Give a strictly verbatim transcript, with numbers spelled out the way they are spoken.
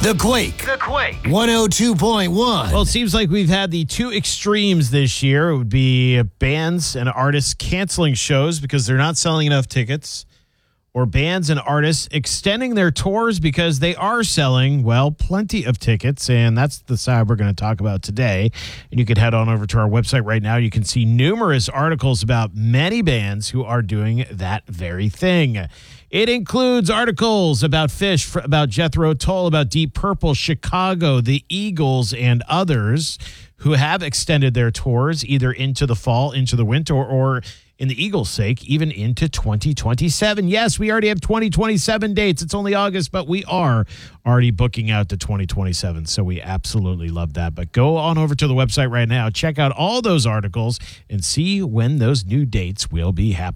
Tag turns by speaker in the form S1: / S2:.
S1: The Quake.
S2: The Quake.
S1: one oh two point one.
S3: Well, it seems like we've had the two extremes this year. It would be bands and artists canceling shows because they're not selling enough tickets, or bands and artists extending their tours because they are selling, well, plenty of tickets. And that's the side we're going to talk about today. And you can head on over to our website right now. You can see numerous articles about many bands who are doing that very thing. It includes articles about Phish, about Jethro Tull, about Deep Purple, Chicago, the Eagles, and others who have extended their tours either into the fall, into the winter, or in the Eagles' sake, even into twenty twenty-seven. Yes, we already have twenty twenty-seven dates. It's only August, but we are already booking out to twenty twenty-seven, so we absolutely love that. But go on over to the website right now, check out all those articles, and see when those new dates will be happening.